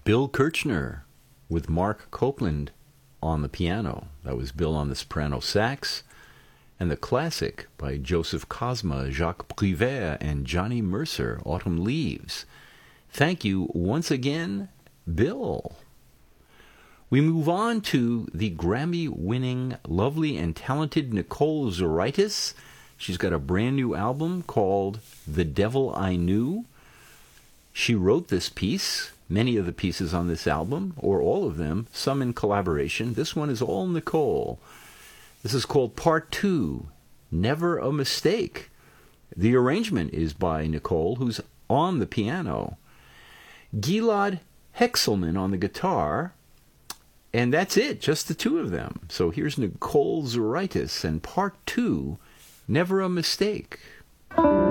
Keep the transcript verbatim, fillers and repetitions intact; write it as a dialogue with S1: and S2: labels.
S1: Bill Kirchner with Mark Copeland on the piano. That was Bill on the soprano sax. And the classic by Joseph Cosma, Jacques Prévert, and Johnny Mercer, Autumn Leaves. Thank you once again, Bill. We move on to the Grammy-winning, lovely and talented Nicole Zouritis. She's got a brand new album called The Devil I Knew. She wrote this piece, many of the pieces on this album, or all of them, some in collaboration. This one is all Nicole. This is called Part Two, Never a Mistake. The arrangement is by Nicole, who's on the piano. Gilad Hexelman on the guitar. And that's it, just the two of them. So here's Nicole Zouritis and Part Two, Never a Mistake.